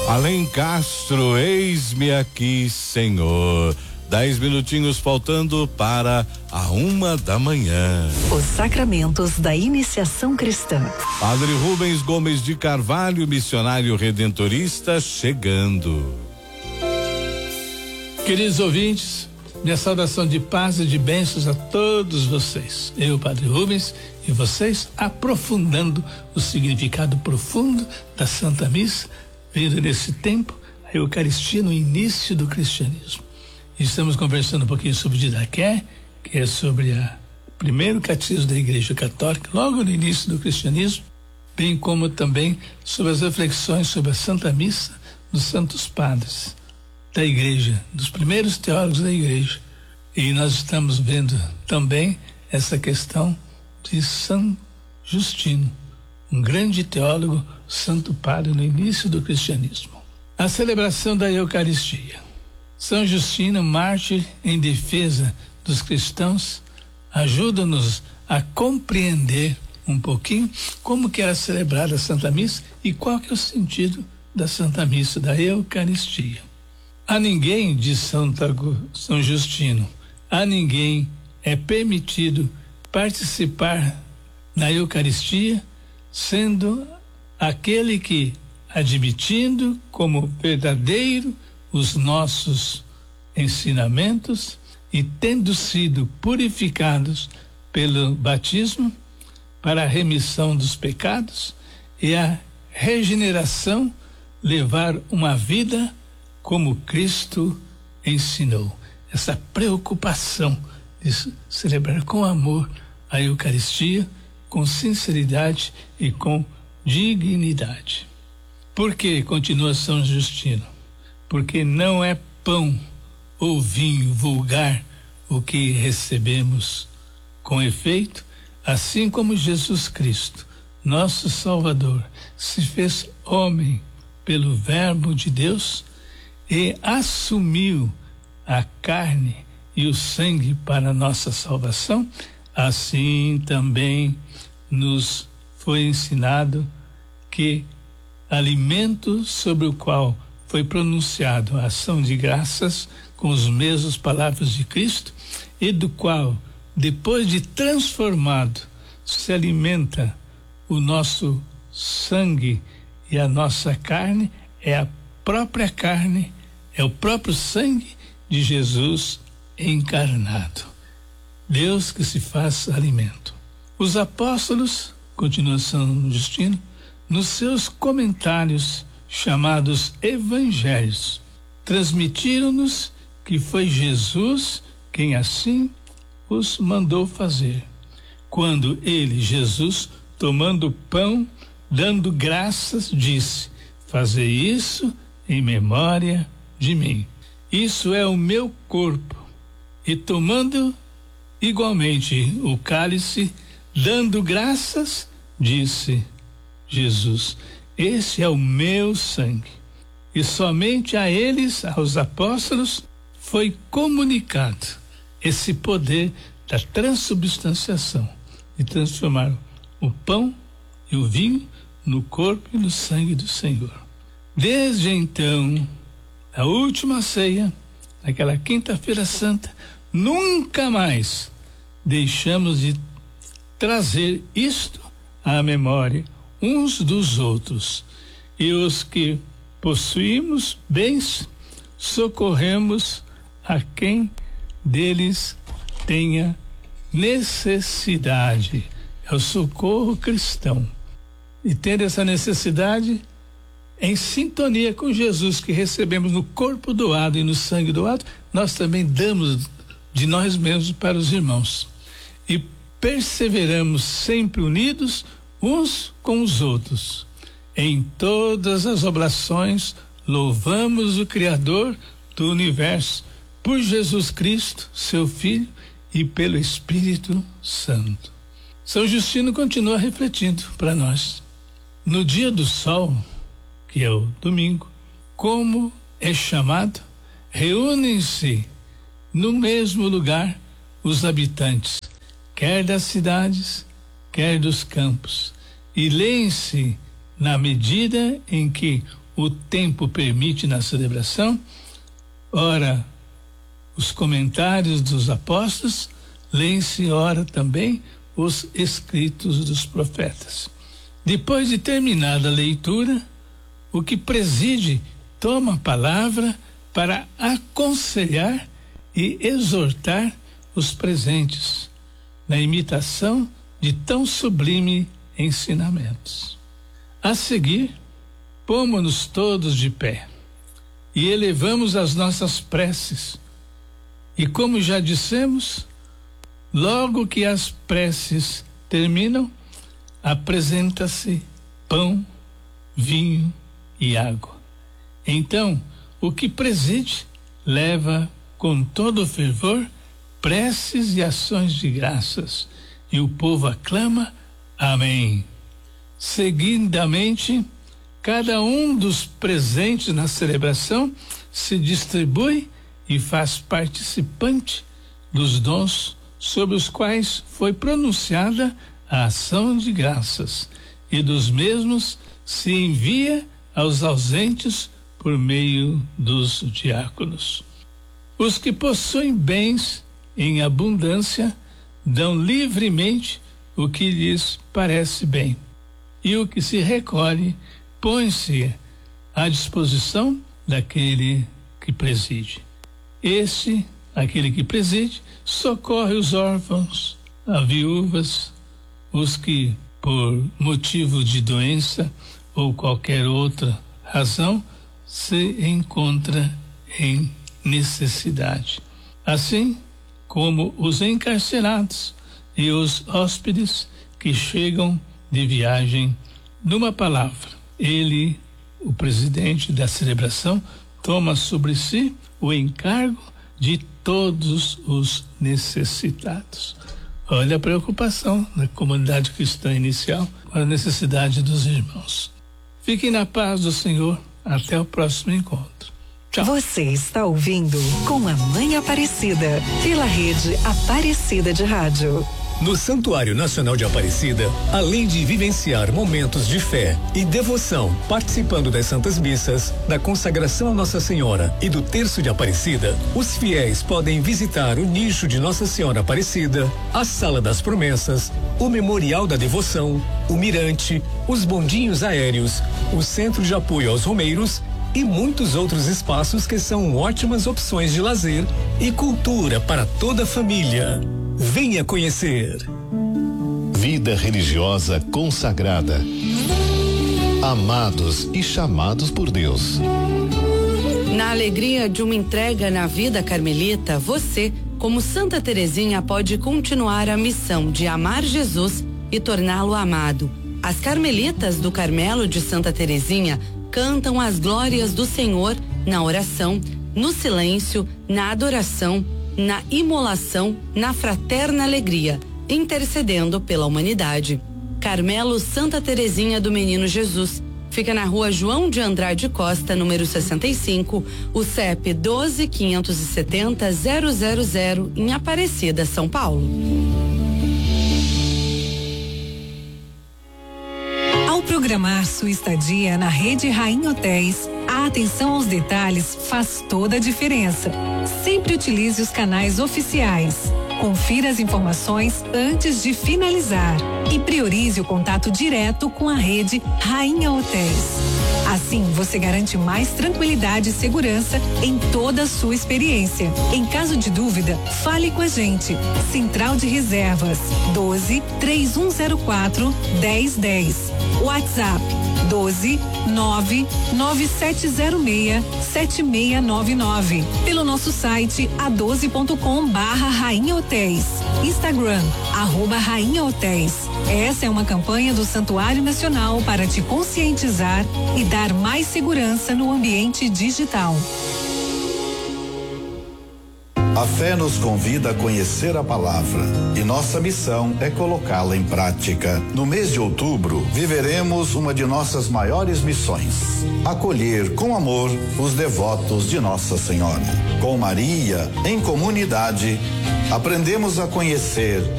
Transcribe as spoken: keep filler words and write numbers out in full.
Além Castro, eis-me aqui, Senhor. Dez minutinhos faltando para a uma da manhã. Os sacramentos da iniciação cristã. Padre Rubens Gomes de Carvalho, missionário redentorista, chegando. Queridos ouvintes, minha saudação de paz e de bênçãos a todos vocês. Eu, Padre Rubens, e vocês aprofundando o significado profundo da Santa Missa, vendo nesse tempo a Eucaristia no início do cristianismo. Estamos conversando um pouquinho sobre Didaqué, que é sobre o primeiro catecismo da Igreja Católica, logo no início do cristianismo, bem como também sobre as reflexões sobre a Santa Missa dos Santos Padres da Igreja, dos primeiros teólogos da Igreja. E nós estamos vendo também essa questão de São Justino, um grande teólogo, santo padre no início do cristianismo. A celebração da Eucaristia. São Justino, mártir em defesa dos cristãos, ajuda-nos a compreender um pouquinho como que era celebrada a Santa Missa e qual que é o sentido da Santa Missa, da Eucaristia. A ninguém, diz Santo, São Justino, a ninguém é permitido participar na Eucaristia, sendo aquele que, admitindo como verdadeiro os nossos ensinamentos e tendo sido purificados pelo batismo para a remissão dos pecados e a regeneração, levar uma vida como Cristo ensinou. Essa preocupação de celebrar com amor a Eucaristia, com sinceridade e com dignidade. Por que, continua São Justino? Porque não é pão ou vinho vulgar o que recebemos. Com efeito, assim como Jesus Cristo, nosso Salvador, se fez homem pelo Verbo de Deus e assumiu a carne e o sangue para nossa salvação, assim também nos foi ensinado que alimento sobre o qual foi pronunciado a ação de graças com os mesmos palavras de Cristo e do qual, depois de transformado, se alimenta o nosso sangue e a nossa carne, é a própria carne, é o próprio sangue de Jesus encarnado. Deus que se faz alimento. Os apóstolos, continua São Justino, nos seus comentários chamados evangelhos, transmitiram-nos que foi Jesus quem assim os mandou fazer. Quando ele, Jesus, tomando o pão, dando graças, disse: fazei isso em memória de mim. Isso é o meu corpo. E tomando igualmente o cálice, dando graças, disse Jesus: esse é o meu sangue. E somente a eles, aos apóstolos, foi comunicado esse poder da transubstanciação, de transformar o pão e o vinho no corpo e no sangue do Senhor. Desde então, a última ceia, naquela quinta-feira santa, nunca mais deixamos de trazer isto à memória uns dos outros, e os que possuímos bens, socorremos a quem deles tenha necessidade. É o socorro cristão. E ter essa necessidade em sintonia com Jesus, que recebemos no corpo doado e no sangue doado, nós também damos de nós mesmos para os irmãos. E perseveramos sempre unidos uns com os outros. Em todas as oblações, louvamos o Criador do universo, por Jesus Cristo, seu Filho, e pelo Espírito Santo. São Justino continua refletindo para nós. No dia do sol, que é o domingo, como é chamado, reúnem-se no mesmo lugar os habitantes, quer das cidades, quer dos campos, e leem-se na medida em que o tempo permite na celebração, ora os comentários dos apóstolos, leem-se ora também os escritos dos profetas. Depois de terminada a leitura, o que preside toma a palavra para aconselhar e exortar os presentes na imitação de tão sublime ensinamentos. A seguir, pomos-nos todos de pé e elevamos as nossas preces. E como já dissemos, logo que as preces terminam, apresenta-se pão, vinho e água. Então, o que preside leva com todo fervor preces e ações de graças, e o povo aclama amém. Seguidamente, cada um dos presentes na celebração se distribui e faz participante dos dons sobre os quais foi pronunciada a ação de graças, e dos mesmos se envia aos ausentes por meio dos diáconos. Os que possuem bens em abundância dão livremente o que lhes parece bem, e o que se recolhe põe-se à disposição daquele que preside. Este, aquele que preside, socorre os órfãos, as viúvas, os que, por motivo de doença ou qualquer outra razão, se encontra em necessidade. Assim como os encarcerados e os hóspedes que chegam de viagem. Numa palavra, ele, o presidente da celebração, toma sobre si o encargo de todos os necessitados. Olha a preocupação da comunidade cristã inicial com a necessidade dos irmãos. Fiquem na paz do Senhor. Até o próximo encontro. Tchau. Você está ouvindo Com a Mãe Aparecida, pela rede Aparecida de Rádio. No Santuário Nacional de Aparecida, além de vivenciar momentos de fé e devoção, participando das Santas Missas, da consagração a Nossa Senhora e do Terço de Aparecida, os fiéis podem visitar o nicho de Nossa Senhora Aparecida, a Sala das Promessas, o Memorial da Devoção, o Mirante, os bondinhos aéreos, o Centro de Apoio aos Romeiros e muitos outros espaços que são ótimas opções de lazer e cultura para toda a família. Venha conhecer. Vida religiosa consagrada. Amados e chamados por Deus. Na alegria de uma entrega na vida carmelita, você, como Santa Teresinha, pode continuar a missão de amar Jesus e torná-lo amado. As carmelitas do Carmelo de Santa Teresinha cantam as glórias do Senhor na oração, no silêncio, na adoração, na imolação, na fraterna alegria, intercedendo pela humanidade. Carmelo Santa Teresinha do Menino Jesus. Fica na rua João de Andrade Costa, número sessenta e cinco, o C E P doze, quinhentos e setenta, zero zero zero, em Aparecida, São Paulo. Ao programar sua estadia na rede Rainha Hotéis, a atenção aos detalhes faz toda a diferença. Sempre utilize os canais oficiais. Confira as informações antes de finalizar e priorize o contato direto com a rede Rainha Hotéis. Assim, você garante mais tranquilidade e segurança em toda a sua experiência. Em caso de dúvida, fale com a gente. Central de Reservas doze, três um zero quatro, dez dez. WhatsApp doze, nove, nove sete zero seis, sete seis nove nove. Pelo nosso site a doze ponto com barra Rainha Hotéis. Instagram, arroba Rainha Hotéis. Essa é uma campanha do Santuário Nacional para te conscientizar e dar mais segurança no ambiente digital. A fé nos convida a conhecer a palavra e nossa missão é colocá-la em prática. No mês de outubro, viveremos uma de nossas maiores missões: acolher com amor os devotos de Nossa Senhora. Com Maria, em comunidade, aprendemos a conhecer